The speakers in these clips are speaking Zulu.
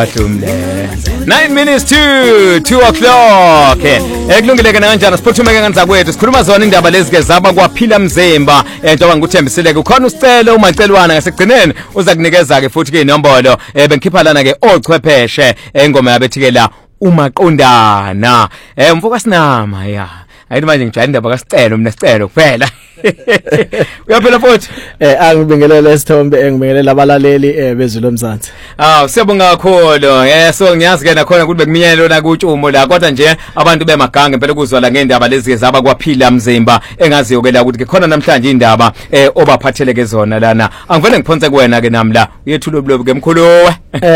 9 minutes to 2 o'clock. Ekulungile kana kanjani siphuthume kanza kwethu sikhuluma zona indaba lezi ke zaba kwaphila mzimba njengoba ngikuthembisile ukhona usicelo umacelwana ngasekugcineni uza kunikeza ke futhi ke inombolo bengikhipha lana ke ochwepheshe ingoma yabethi-ke uMaqondana mvuka sinama ya ayithi manje ngijayela indaba kasicelo mina sicelo kuphela uyaphela futhi angibingelele isithombe engibingelela abalaleli bezulu Mzansi. Siyabonga kakhulu so ngiyazi ke nakhona ukuthi bekuminyelo la kutshumo la kodwa nje abantu bemagange phela kuzwa la ngendaba lezi zaba kwaphila mzimba engaziyo ke la ukuthi khona namhlanje indaba obaphatheleke zona lana angivele ngiphonse kuwena ke nami la uyethulo bulobu ke mkhuluwe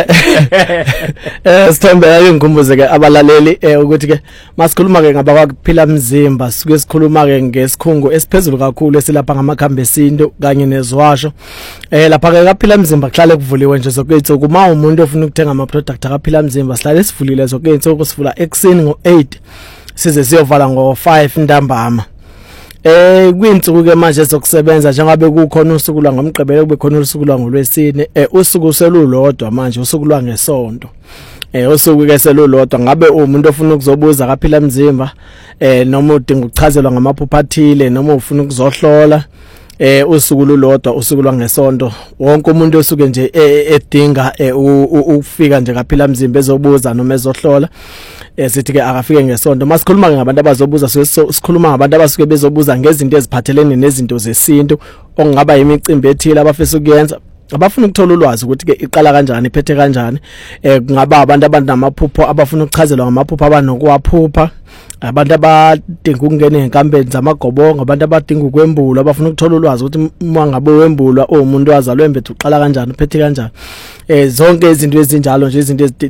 Sithombe ngikukhumbuze ke abalaleli ukuthi ke masikhuluma ke ngaba kwaphila mzimba sike sikhuluma ke ngesikhungo esiphezulu kakhulu esilapha ngamakhambi esintu kanye nezwasho lapha ke kaphila mzimba kuhlale kuvuliwe nje zokwethu uma umuntu ofuna ukuthenga ama product akaphila mzimba sihlale sivulile zokwethu sivula ekseni ngo8 size siyovala ngo5 ntambama kwinsuku ke manje zokusebenza njengabe kukhona usuku lwa ngomgqibelo kube khona usuku lwa ngolwesine usuku selulodwa manje usuku lwa ngesonto usuku ke selulodwa ngabe umuntu ofuna ukuzobuza kaphila mzimba noma udinga ukuchazelwa ngamaphupho athile noma ufuna ukuzohlola usuku lulodwa usuku lwangesonto wonke umuntu osuke nje edinga ufika nje kaphila mzimba ezobuza noma ezohlola sithi ke akafike ngesonto masikhuluma ke ngabantu abazobuza sikhuluma ngabantu abasuke bezobuza ngezinto eziphathelene nezinto zesintu okungaba imicimbi ethile abafisa ukuyenza abafuna ukuthola ulwazi ukuthi ke iqala kanjani iphethe kanjani kungaba abantu abanamaphupho abafuna ukuchazelwa ngamaphupho abanokuwaphupha abantu abadinga ukungena enkambeni zamagobongo abantu abadinga ukwembulwa abafuna ukuthola ulwazi ukuthi uma ngabe wembulwa umuntu wazalwe mbethu uqala kanjani uphethe kanjani zonke izinto ezinjalo nje izinto